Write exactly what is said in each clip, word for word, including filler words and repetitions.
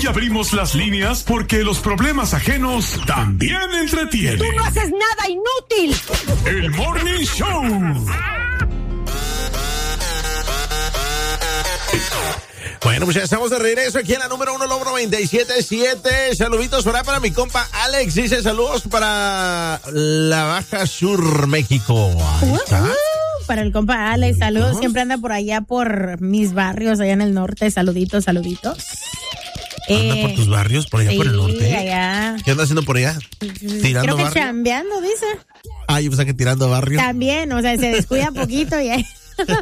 Hoy abrimos las líneas porque los problemas ajenos también entretienen. ¡Tú no haces nada, inútil! El Morning Show. Bueno, pues ya estamos de regreso aquí en la número uno, Lobo noventa y siete punto siete. Saluditos para, para mi compa Alex. Dice saludos para la Baja Sur, México. Ahí está. Uh, uh, para el compa Alex, saludos. Siempre anda por allá por mis barrios, allá en el norte. Saluditos, saluditos. ¿Anda eh, por tus barrios, por allá sí, por el norte? Allá. ¿Qué anda haciendo por allá? ¿Tirando Creo que barrio? chambeando, dice. Ah, yo pensaba que tirando barrio. También, o sea, se descuida poquito y ahí.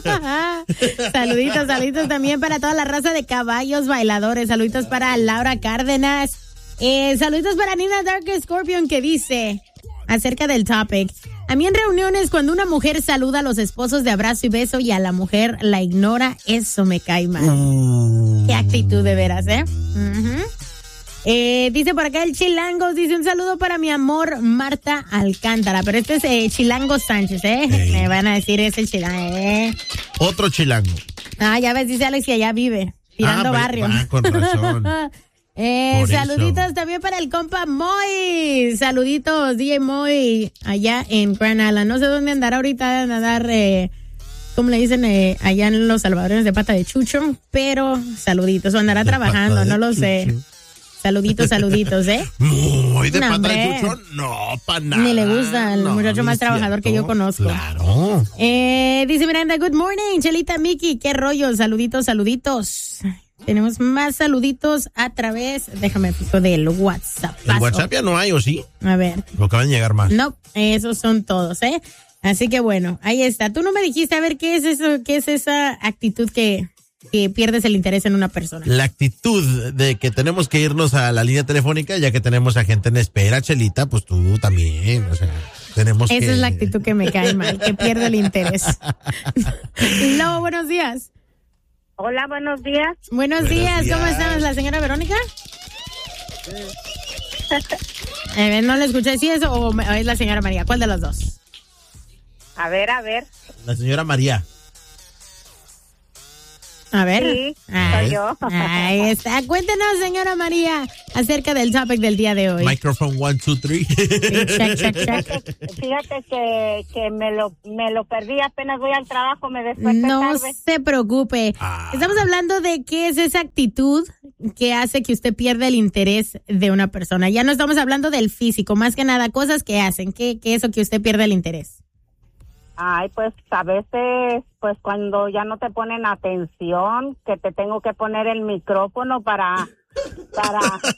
Saluditos, saluditos también para toda la raza de caballos bailadores. Saluditos para Laura Cárdenas. Eh, saluditos para Nina Dark Scorpion que dice acerca del topic. A mí en reuniones cuando una mujer saluda a los esposos de abrazo y beso y a la mujer la ignora, eso me cae mal. Mm. Qué actitud de veras, ¿eh? Uh-huh. Eh, dice por acá el Chilangos, dice un saludo para mi amor Marta Alcántara, pero este es eh, Chilango Sánchez, ¿eh? Hey. Me van a decir ese chilango, ¿eh? Otro chilango. Ah, ya ves, dice Alex que allá vive, tirando ah, barrio. Ah, con razón. eh, saluditos eso. También para el compa Moy, saluditos D J Moy, allá en Grand Island, no sé dónde andará ahorita, nadar, eh, como le dicen, eh, allá en los salvadoreños de pata de chucho, pero saluditos, o andará de trabajando, no lo chucho. sé. Saluditos, saluditos, ¿eh? Muy de no, pata hombre. de chucho, no, para nada. Ni le gusta el no, muchacho más trabajador que yo conozco. Claro. Eh, dice Miranda, good morning, Chelita, Miki, qué rollo, saluditos, saluditos. Tenemos más saluditos a través, déjame fijo del WhatsApp. ¿El WhatsApp ya no hay o sí? A ver. Lo acaban de llegar más. No, esos son todos, ¿eh? Así que bueno, ahí está. Tú no me dijiste, a ver, ¿qué es eso? ¿Qué es esa actitud que... que pierdes el interés en una persona? La actitud de que tenemos que irnos a la línea telefónica ya que tenemos a gente en espera, Chelita, pues tú también, o sea, tenemos Esa que... es la actitud que me cae mal, que pierde el interés. Lobo, buenos días. Hola, buenos días. Buenos, buenos días. días, ¿cómo estamos? ¿La señora Verónica? eh, no le escuché, ¿sí es o es la señora María? ¿Cuál de los dos? A ver, a ver. La señora María. A ver. Sí, Ay, soy yo. Ahí está. Cuéntenos, señora María, acerca del topic del día de hoy. Microphone one, two, three. Sí, check, check, check. Fíjate, fíjate que, que me lo me lo perdí, apenas voy al trabajo, me desperté No tarde. se preocupe. Ah. Estamos hablando de qué es esa actitud que hace que usted pierda el interés de una persona. Ya no estamos hablando del físico, más que nada, cosas que hacen, que, que eso que usted pierde el interés. Ay, pues a veces, pues cuando ya no te ponen atención, que te tengo que poner el micrófono para, para,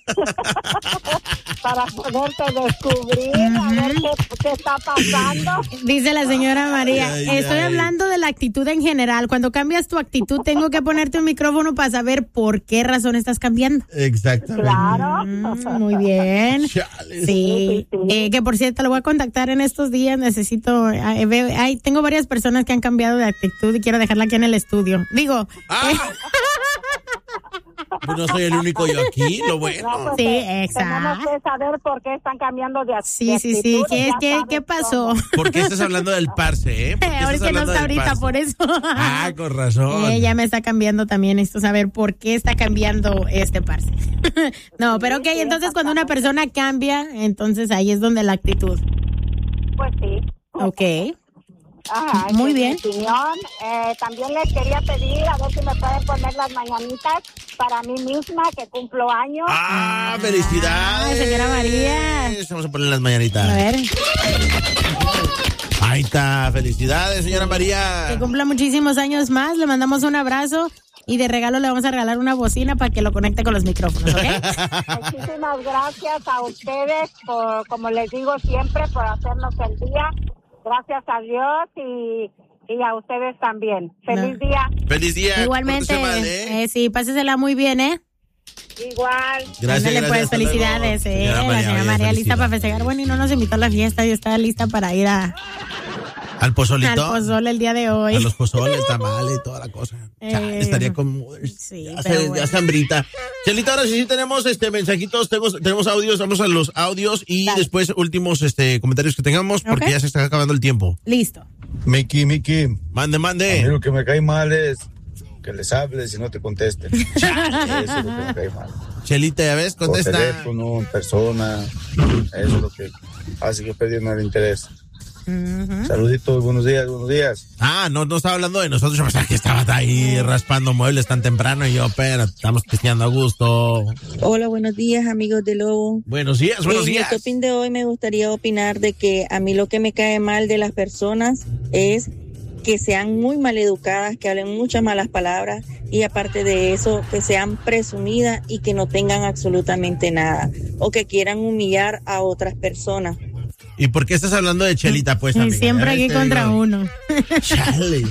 para poderte descubrir, uh-huh. a ver qué, qué está pasando. Dice la señora María, ay, ay, estoy ay. hablando de la actitud en general. Cuando cambias tu actitud, tengo que ponerte un micrófono para saber por qué razón estás cambiando. Exactamente. Claro. Mm, muy bien. Chales. Sí. Eh, que por cierto, lo voy a contactar en estos días. Necesito, eh, ve, ay, tengo varias personas que han cambiado de actitud y quiero dejarla aquí en el estudio. Digo. Ah. Eh, Pues no soy el único yo aquí, lo bueno. No, pues, sí, eh, exacto. Tenemos que saber por qué están cambiando de, sí, de sí, actitud. Sí, sí, ¿Qué, qué, ¿qué pasó? Todo. ¿Por qué estás hablando del parce, eh? Ahorita no está ahorita, parce? Por eso. Ah, con razón. Ella eh, me está cambiando también esto, saber por qué está cambiando este parce. No, pero ok, entonces cuando una persona cambia, entonces ahí es donde la actitud. Pues sí. Ok. Ajá, muy bien. Mi opinión, eh, también les quería pedir a ver si me pueden poner las mañanitas para mí misma que cumplo años. Ah, felicidades. Ay, señora María. Vamos a poner las mañanitas. A ver. Ahí está, felicidades, señora María. Que cumpla muchísimos años más, le mandamos un abrazo y de regalo le vamos a regalar una bocina para que lo conecte con los micrófonos, ¿ok? Muchísimas gracias a ustedes por, como les digo siempre, por hacernos el día. Gracias a Dios y, y a ustedes también. Feliz no. día. Feliz día. Igualmente. Mal, ¿eh? Eh, sí, pásesela muy bien, ¿eh? Igual. Gracias, Ándale, pues, felicidades, eh. Señora María, la señora María lista para festejar. Bueno, y no nos invitó a la fiesta, yo estaba lista para ir a... ¿Al pozolito? Al pozole el día de hoy. A los pozoles, tamales, toda la cosa. Eh, Chale, estaría con... Sí, ya, pero se, bueno. ya Sambrita. Chelita, ahora sí, sí tenemos este mensajitos, tenemos, tenemos audios, vamos a los audios y Dale. después últimos este comentarios que tengamos porque okay. ya se está acabando el tiempo. Listo. Miki, Miki. Mande, mande. A mí lo que me cae mal es que les hables y no te contesten. Eso es lo que me cae mal. Chelita, ya ves, contesta. Por teléfono, en persona, eso es lo que hace que perdieran el interés. Uh-huh. Saluditos, buenos días, buenos días. Ah, no, no estaba hablando de nosotros, yo pensaba que estabas ahí raspando muebles tan temprano y yo, pero estamos pisteando a gusto. Hola, buenos días, amigos de Lobo. Buenos días, buenos en días. En el topping de hoy me gustaría opinar de que a mí lo que me cae mal de las personas es que sean muy maleducadas, que hablen muchas malas palabras y aparte de eso, que sean presumidas y que no tengan absolutamente nada o que quieran humillar a otras personas. ¿Y por qué estás hablando de Chelita, pues, amiga? Siempre aquí contra digo. uno. Chale.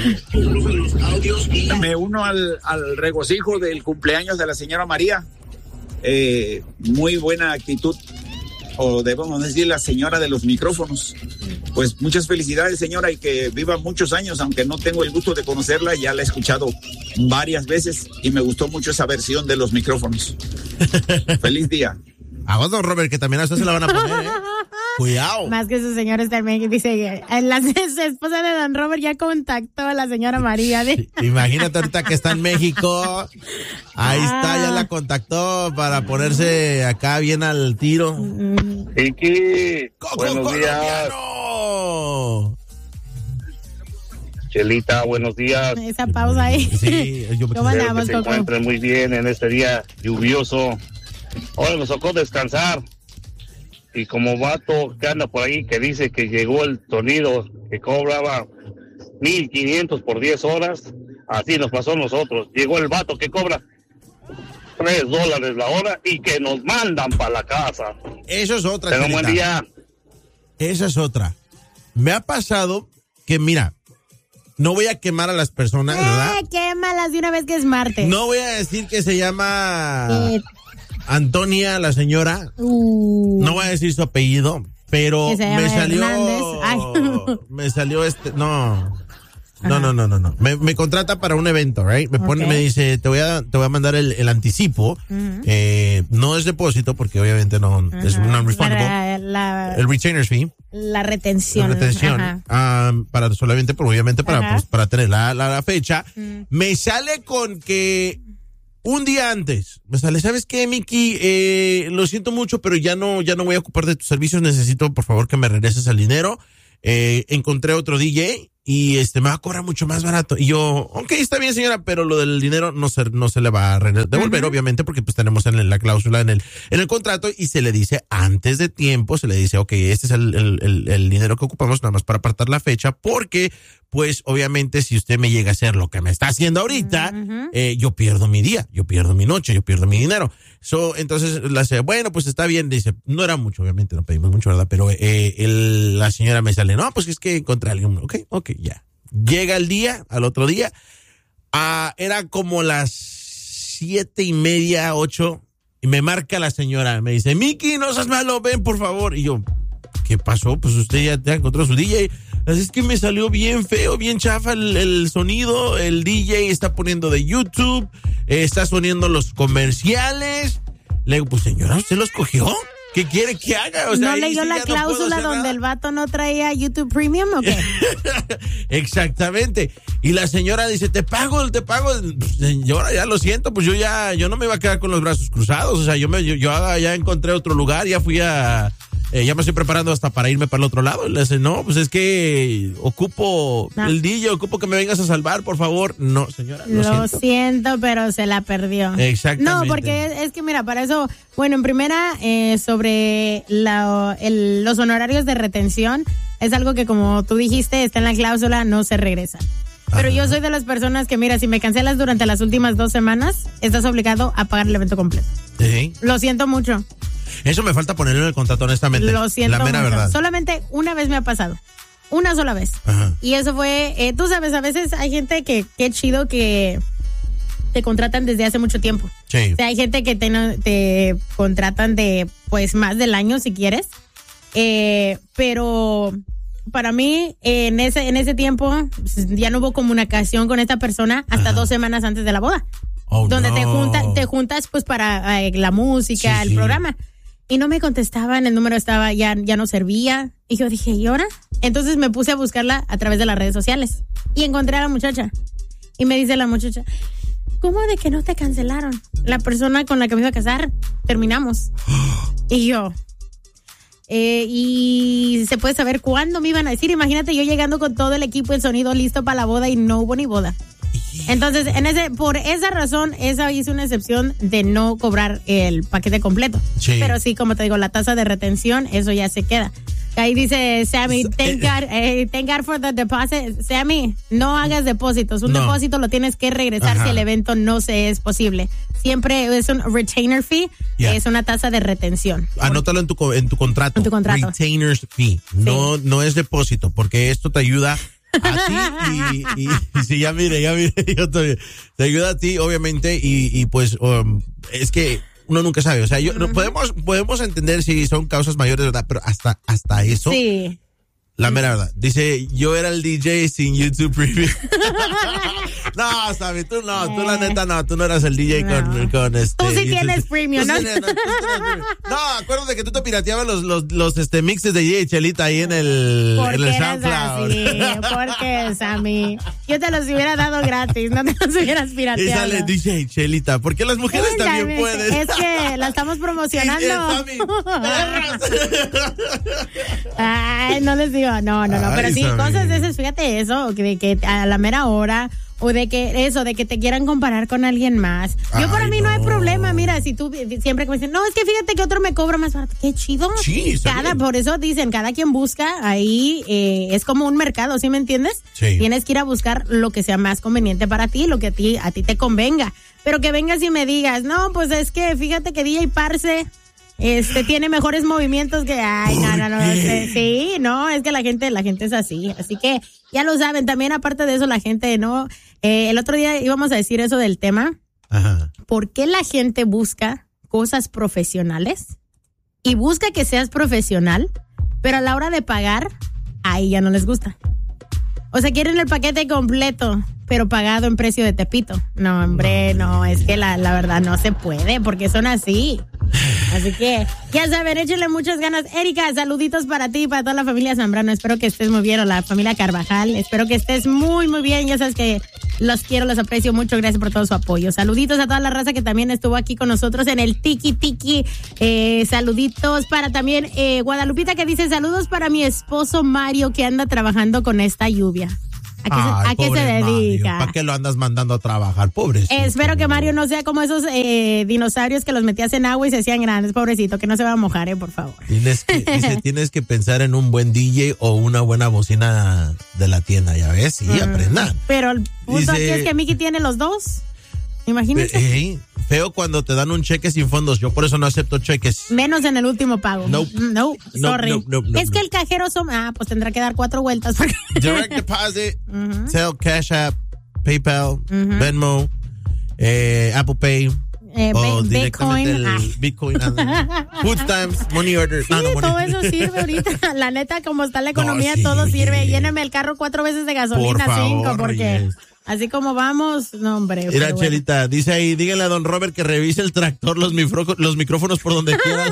Me uno al, al regocijo del cumpleaños de la señora María. Eh, muy buena actitud, o debemos decir la señora de los micrófonos. Pues muchas felicidades, señora, y que viva muchos años, aunque no tengo el gusto de conocerla, ya la he escuchado varias veces y me gustó mucho esa versión de los micrófonos. Feliz día. A vos, don Robert, que también a usted se la van a poner, ¿eh? Cuidado. Más que su señor está en México. Dice, la esposa de don Robert ya contactó a la señora María. De... Imagínate ahorita que está en México. Ahí ah. está, ya la contactó para ponerse acá bien al tiro. Vicky, buenos días. Chelita, buenos días. Esa pausa ahí. Sí, yo me ¿Cómo andamos, que se Coco? encuentren muy bien en este día lluvioso. Hoy nos tocó descansar. Y como vato que anda por ahí que dice que llegó el sonido que cobraba mil quinientos por diez horas, así nos pasó a nosotros. Llegó el vato que cobra tres dólares la hora y que nos mandan para la casa. Eso es otra. Pero buen día. Esa es otra. Me ha pasado que, mira, no voy a quemar a las personas, ¿verdad? Eh, quémalas de una vez que es martes. No voy a decir que se llama... Eh. Antonia, la señora, uh, no voy a decir su apellido, pero me salió, Ay. me salió este, no, no, no, no, no, no, me, me contrata para un evento, right? Me pone, okay. me dice, te voy a, te voy a mandar el, el anticipo, uh-huh. eh, no es depósito porque obviamente no, uh-huh. es non-refundable, la, la, el retainer's fee, la retención, la retención, um, para solamente, pero obviamente para, pues, para tener la, la, la fecha, uh-huh. me sale con que un día antes, me sale, ¿sabes qué, Miki? Eh, lo siento mucho, pero ya no, ya no voy a ocupar de tus servicios. Necesito, por favor, que me regreses el dinero. Eh, encontré otro D J y este me va a cobrar mucho más barato. Y yo, ok, está bien, señora, pero lo del dinero no se, no se le va a devolver, uh-huh. obviamente, porque pues tenemos en la cláusula en el, en el contrato y se le dice antes de tiempo, se le dice, ok, este es el, el, el, el dinero que ocupamos nada más para apartar la fecha, porque pues obviamente si usted me llega a hacer lo que me está haciendo ahorita, uh-huh. eh, yo pierdo mi día, yo pierdo mi noche, yo pierdo mi dinero. So, entonces la señora, bueno, pues está bien, dice, no era mucho, obviamente no pedimos mucho, ¿verdad? Pero eh, el, la señora me sale, no, pues es que encontré a alguien, ok, ok, ya. Llega el día, al otro día, ah, era como las siete y media, ocho, y me marca la señora, me dice, Miki, no seas malo, ven por favor. Y yo, ¿qué pasó? Pues usted ya te encontró su D J. Así es que me salió bien feo, bien chafa el, el sonido, el D J está poniendo de YouTube, eh, está soniendo los comerciales. Le digo, pues señora, ¿usted los cogió? ¿Qué quiere que haga? O sea, ¿no leyó si la cláusula no donde nada? El vato no traía YouTube Premium o qué? Exactamente. Y la señora dice, te pago, te pago. Señora, ya lo siento, pues yo ya, yo no me iba a quedar con los brazos cruzados. O sea, yo me, yo, yo ya encontré otro lugar, ya fui a... Eh, ya me estoy preparando hasta para irme para el otro lado. Y le dice, no, pues es que ocupo no. el D J, ocupo que me vengas a salvar, por favor. No, señora, lo, lo siento. siento, pero se la perdió. Exactamente. No, porque es, es que mira, para eso, bueno, en primera, eh, sobre la, el, los honorarios de retención, es algo que como tú dijiste, está en la cláusula, no se regresa. Pero Ajá. yo soy de las personas que, mira, si me cancelas durante las últimas dos semanas, estás obligado a pagar el evento completo. Sí. Lo siento mucho. Eso me falta ponerlo en el contrato, honestamente. Lo siento La mera mucho. verdad. Solamente una vez me ha pasado. Una sola vez. Ajá. Y eso fue, eh, tú sabes, a veces hay gente que, qué chido que te contratan desde hace mucho tiempo. Sí. O sea, hay gente que te, te contratan de, pues, más del año si quieres. Eh, pero para mí, en ese, en ese tiempo, ya no hubo comunicación con esta persona hasta Ajá. dos semanas antes de la boda. Oh, donde no. te, junta, te juntas pues para eh, la música, sí, el sí. programa. Y no me contestaban, el número estaba ya, ya no servía. Y yo dije, ¿y ahora? Entonces me puse a buscarla a través de las redes sociales. Y encontré a la muchacha. Y me dice la muchacha, ¿cómo de que no te cancelaron? La persona con la que me iba a casar, terminamos. Y yo, eh, y se puede saber cuándo me iban a decir. Imagínate yo llegando con todo el equipo, el sonido listo para la boda y no hubo ni boda. Entonces, en ese, por esa razón, esa hice una excepción de no cobrar el paquete completo. Sí. Pero sí, como te digo, la tasa de retención, eso ya se queda. Ahí dice Sammy, thank God, eh, thank God for the deposit. Sammy, no hagas depósitos. Un no. depósito lo tienes que regresar. Ajá. Si el evento no se es posible. Siempre es un retainer fee, yeah. es una tasa de retención. Anótalo en tu en tu contrato. En tu contrato. Retainer's fee. Sí. No, no es depósito, porque esto te ayuda a ti y, y, y sí, ya mire, ya mire, yo te, te ayuda a ti, obviamente, y, y pues um, es que uno nunca sabe, o sea, yo, uh-huh. podemos podemos entender si son causas mayores, ¿verdad? Pero hasta hasta eso, sí. La mera verdad. Dice, yo era el D J sin YouTube Premium. No, Sammy, tú no, tú la neta no, tú no eras el D J no. con, con este. Tú sí YouTube. Tienes Premium, ¿no? Sí, no, no, acuérdate que tú te pirateabas los, los, los este, mixes de D J Chelita ahí en el, en el SoundCloud. Sí, porque, Sammy, yo te los hubiera dado gratis, no te los hubieras pirateado. Y sale D J Chelita, ¿por qué las mujeres sí, también pueden? Es que la estamos promocionando. Sí, Ay, no les digo, no, no, no, pero sí, Sammy. Cosas de esas, fíjate eso, de que a la mera hora, o de que eso, de que te quieran comparar con alguien más. Yo Ay, para mí no. no hay problema, mira, si tú siempre me dicen, no, es que fíjate que otro me cobra más barato, qué chido. Sí, cada, por eso dicen, cada quien busca ahí, eh, es como un mercado, ¿sí me entiendes? Sí. Tienes que ir a buscar lo que sea más conveniente para ti, lo que a ti, a ti te convenga. Pero que vengas y me digas, no, pues es que fíjate que D J Parce Este tiene mejores movimientos que ay no no no este, sí no es que la gente la gente es así, así que ya lo saben. También aparte de eso la gente no eh, el otro día íbamos a decir eso del tema. Ajá. ¿Por qué la gente busca cosas profesionales y busca que seas profesional, pero a la hora de pagar ahí ya no les gusta? O sea, quieren el paquete completo, pero pagado en precio de Tepito. No, hombre, no, es que la, la verdad no se puede, porque son así. Así que, ya saben, échenle muchas ganas. Erika, saluditos para ti y para toda la familia Zambrano. Espero que estés muy bien, o la familia Carvajal. Espero que estés muy, muy bien. Ya sabes que los quiero, los aprecio mucho. Gracias por todo su apoyo. Saluditos a toda la raza que también estuvo aquí con nosotros en el Tiki Tiki. Eh, saluditos para también eh, Guadalupita, que dice, saludos para mi esposo Mario, que anda trabajando con esta lluvia. ¿A qué, Ay, se, ¿a qué se dedica? Mario, ¿para qué lo andas mandando a trabajar? Pobrecito. Eh, espero que Mario no sea como esos eh, dinosaurios que los metías en agua y se hacían grandes. Pobrecito, que no se va a mojar, eh, por favor. Tienes que, dice, tienes que pensar en un buen D J o una buena bocina de la tienda, ya ves, y mm, aprendan. Pero el punto dice, aquí es que Mickey tiene los dos. Imagínense. Eh, feo cuando te dan un cheque sin fondos. Yo por eso no acepto cheques. Menos en el último pago. No. No, sorry. No, no, no, es no. que el cajero son... Ah, pues tendrá que dar cuatro vueltas. Porque... Direct deposit, uh-huh. Zelle, Cash App, PayPal, uh-huh. Venmo, eh, Apple Pay. Eh, o Bitcoin. El ah. Bitcoin. Food stamps, money orders. Sí, ah, no, money. Todo eso sirve ahorita. La neta, como está la economía, no, sí. Todo sirve. Lléname el carro cuatro veces de gasolina, por cinco, favor, porque... Yes. Así como vamos, no, hombre. Mira, bueno. Chelita, dice ahí, díganle a don Robert que revise el tractor, los, micro, los micrófonos por donde quiera.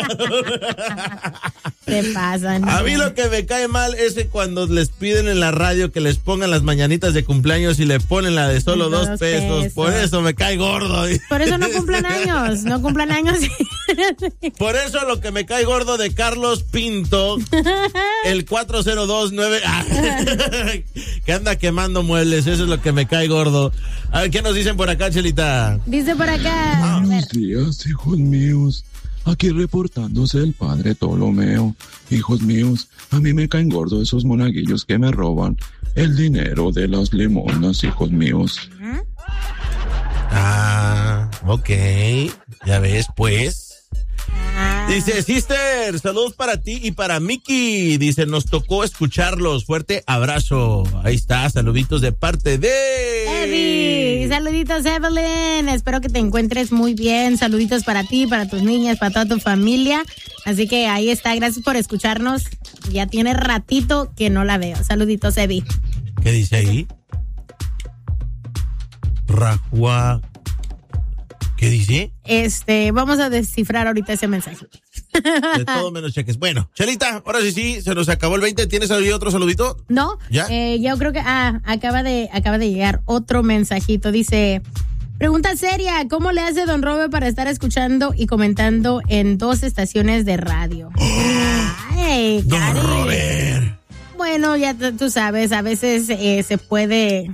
¿Qué pasa? No? A mí lo que me cae mal es que cuando les piden en la radio que les pongan las mañanitas de cumpleaños y le ponen la de solo dos, dos pesos. pesos. Por eso me cae gordo. Por eso no cumplan años, no cumplan años. Por eso lo que me cae gordo de Carlos Pinto, el cuatro cero dos nueve, que anda quemando muebles, eso es lo que me cae gordo. A ver, ¿qué nos dicen por acá, Chelita? Dice por acá. Buenos días, hijos míos. Aquí reportándose el padre Ptolomeo. Hijos míos, a mí me caen gordos esos monaguillos que me roban el dinero de las limonas, hijos míos. Ah, ok. Ya ves, pues. Dice, sister, saludos para ti y para Mickey. Dice, nos tocó escucharlos. Fuerte abrazo. Ahí está, saluditos de parte de... Eddie, saluditos Evelyn. Espero que te encuentres muy bien. Saluditos para ti, para tus niñas, para toda tu familia. Así que ahí está, gracias por escucharnos. Ya tiene ratito que no la veo. Saluditos, Eddie. ¿Qué dice ahí? Rajua... ¿Qué dice? Este, vamos a descifrar ahorita ese mensaje. De todo menos cheques. Bueno, Chelita, ahora sí, sí, se nos acabó el veinte. ¿Tienes ahí otro saludito? No. ¿Ya? Eh, yo creo que, ah, acaba de, acaba de llegar otro mensajito. Dice, Pregunta seria, ¿cómo le hace don Robert para estar escuchando y comentando en dos estaciones de radio? Oh, Ay, don Cari. Robert. Bueno, ya t- tú sabes, a veces eh, se puede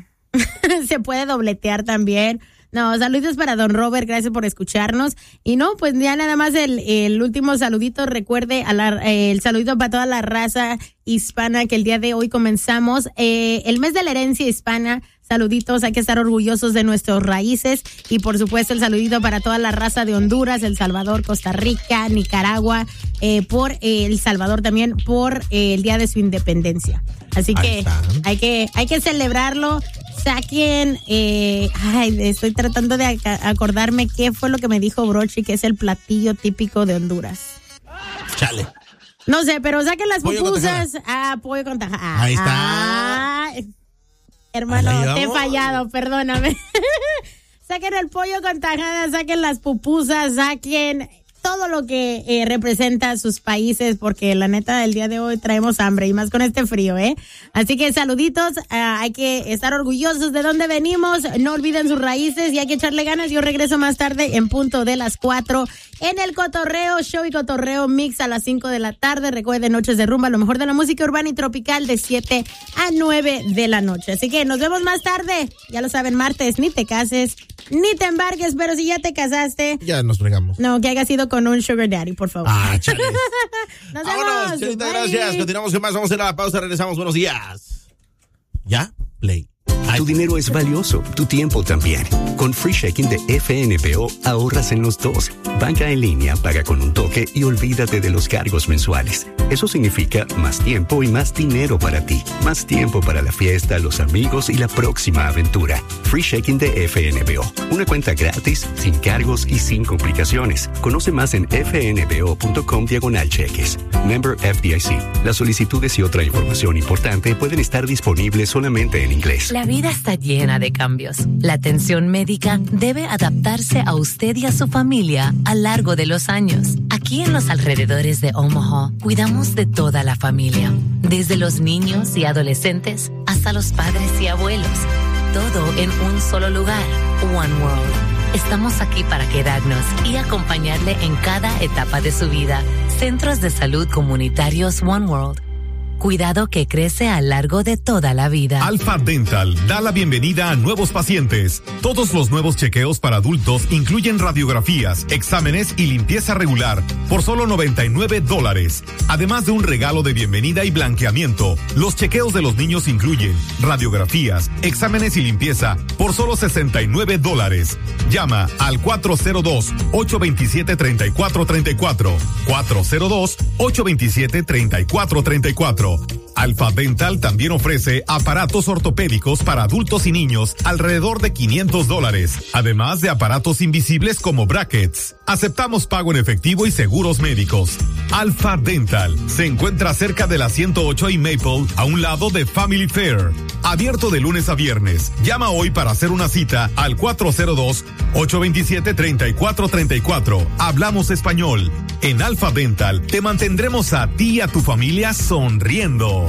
se puede dobletear también. No, saludos para don Robert, gracias por escucharnos. Y no, pues ya nada más el, el último saludito, recuerde a la, eh, el saludito para toda la raza hispana que el día de hoy comenzamos. Eh, el mes de la herencia hispana, saluditos, hay que estar orgullosos de nuestras raíces. Y por supuesto el saludito para toda la raza de Honduras, El Salvador, Costa Rica, Nicaragua, eh, por eh, El Salvador también, por eh, el día de su independencia. Así que hay que hay que celebrarlo. Saquen, eh, ay, estoy tratando de ac- acordarme qué fue lo que me dijo Brochi, que es el platillo típico de Honduras. Chale. No sé, pero saquen las Pollo con pupusas. Ah, pollo con tajada. Ah, Ahí está. ah, hermano, Ahí la te he llevamos. fallado, perdóname. Saquen el pollo con tajada, saquen las pupusas, saquen todo lo que eh, representa a sus países, porque la neta el día de hoy traemos hambre y más con este frío, ¿eh? Así que saluditos, uh, hay que estar orgullosos de dónde venimos, no olviden sus raíces y hay que echarle ganas. Yo regreso más tarde en punto de las cuatro en el Cotorreo, Show y Cotorreo Mix a las cinco de la tarde. Recuerden, Noches de Rumba, lo mejor de la música urbana y tropical de siete a nueve de la noche. Así que nos vemos más tarde, ya lo saben, martes, ni te cases, ni te embarques, pero si ya te casaste, ya nos fregamos. No, que haya sido con un sugar daddy, por favor. Ah, chale. Nos Vámonos, vemos. Chelita, Bye. gracias. Continuamos con más. Vamos a ir a la pausa. Regresamos. Buenos días. ¿Ya? Play. Tu dinero es valioso, tu tiempo también. Con Free Checking de F N B O ahorras en los dos. Banca en línea, paga con un toque y olvídate de los cargos mensuales. Eso significa más tiempo y más dinero para ti. Más tiempo para la fiesta, los amigos y la próxima aventura. Free Checking de F N B O. Una cuenta gratis, sin cargos y sin complicaciones. Conoce más en fnbo.com diagonal cheques. Member F D I C. Las solicitudes y otra información importante pueden estar disponibles solamente en inglés. La vida está llena de cambios. La atención médica debe adaptarse a usted y a su familia a lo largo de los años. Aquí en los alrededores de Omaha, cuidamos de toda la familia, desde los niños y adolescentes hasta los padres y abuelos. Todo en un solo lugar, One World. Estamos aquí para quedarnos y acompañarle en cada etapa de su vida. Centros de Salud Comunitarios One World. Cuidado que crece a lo largo de toda la vida. Alpha Dental da la bienvenida a nuevos pacientes. Todos los nuevos chequeos para adultos incluyen radiografías, exámenes y limpieza regular por solo noventa y nueve dólares. Además de un regalo de bienvenida y blanqueamiento, los chequeos de los niños incluyen radiografías, exámenes y limpieza por solo sesenta y nueve dólares. Llama al cuatro cero dos, ocho dos siete, tres cuatro tres cuatro. cuatro cero dos, ocho dos siete, tres cuatro tres cuatro. Alpha Dental también ofrece aparatos ortopédicos para adultos y niños alrededor de quinientos dólares, además de aparatos invisibles como brackets. Aceptamos pago en efectivo y seguros médicos. Alpha Dental se encuentra cerca de la ciento ocho y Maple, a un lado de Family Fair. Abierto de lunes a viernes. Llama hoy para hacer una cita al cuatro cero dos, ocho dos siete, tres cuatro tres cuatro. Hablamos español. En Alpha Dental te mantendremos a ti y a tu familia sonriendo.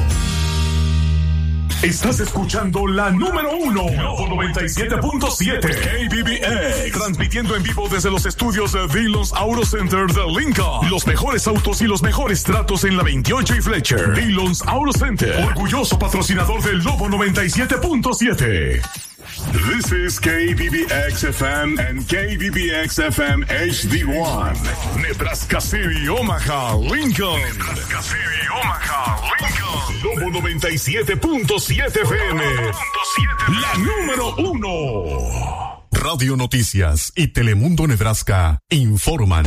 Estás escuchando la número uno, noventa y siete punto siete K B B X, transmitiendo en vivo desde los estudios de Dillon's Auto Center de Lincoln. Los mejores autos y los mejores tratos en la veintiocho y Fletcher. Dillon's Auto Center, orgulloso patrocinador del Lobo noventa y siete punto siete. This is K B B X F M and K B B X F M H D one. Nebraska City, Omaha, Lincoln. Nebraska City, Omaha, Lincoln. Lobo noventa y siete punto siete F M. La número uno. Radio Noticias y Telemundo Nebraska informan.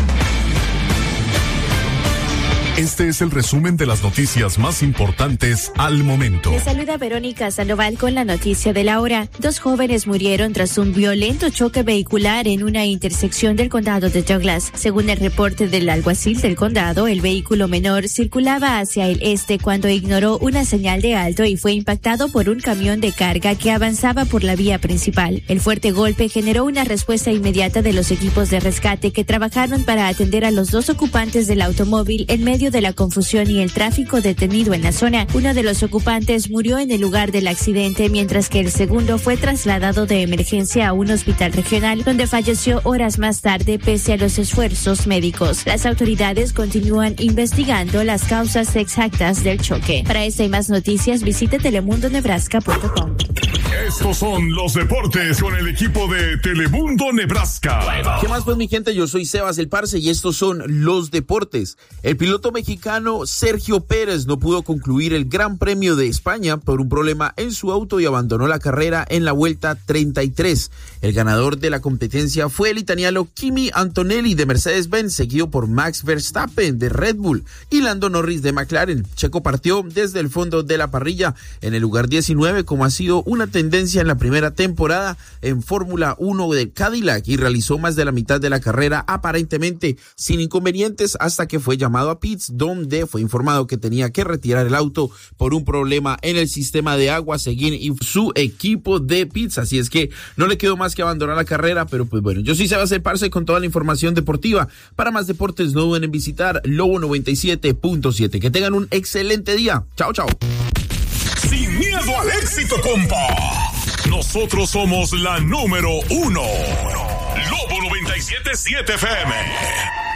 Este es el resumen de las noticias más importantes al momento. Les saluda Verónica Sandoval con la noticia de la hora. Dos jóvenes murieron tras un violento choque vehicular en una intersección del condado de Douglas. Según el reporte del alguacil del condado, el vehículo menor circulaba hacia el este cuando ignoró una señal de alto y fue impactado por un camión de carga que avanzaba por la vía principal. El fuerte golpe generó una respuesta inmediata de los equipos de rescate que trabajaron para atender a los dos ocupantes del automóvil en medio medio de la confusión y el tráfico detenido en la zona, uno de los ocupantes murió en el lugar del accidente, mientras que el segundo fue trasladado de emergencia a un hospital regional, donde falleció horas más tarde pese a los esfuerzos médicos. Las autoridades continúan investigando las causas exactas del choque. Para esta y más noticias, visite telemundo nebraska punto com. Estos son los deportes con el equipo de Telemundo Nebraska. ¿Qué más pues, mi gente? Yo soy Sebas el Parce y estos son los deportes. El piloto mexicano Sergio Pérez no pudo concluir el Gran Premio de España por un problema en su auto y abandonó la carrera en la vuelta treinta y tres. El ganador de la competencia fue el italiano Kimi Antonelli de Mercedes-Benz, seguido por Max Verstappen de Red Bull y Lando Norris de McLaren. Checo partió desde el fondo de la parrilla en el lugar diecinueve, como ha sido una tendencia en la primera temporada en Fórmula uno de Cadillac, y realizó más de la mitad de la carrera aparentemente sin inconvenientes hasta que fue llamado a pits, donde fue informado que tenía que retirar el auto por un problema en el sistema de agua según su equipo de pits. Así es que no le quedó más que abandonar la carrera, pero pues bueno, yo soy Sebas el Parce con toda la información deportiva. Para más deportes no duden en visitar Lobo noventa y siete punto siete. Que tengan un excelente día. Chao, chao. Sin miedo al éxito, compa. Nosotros somos la número uno. Lobo noventa y siete punto siete F M.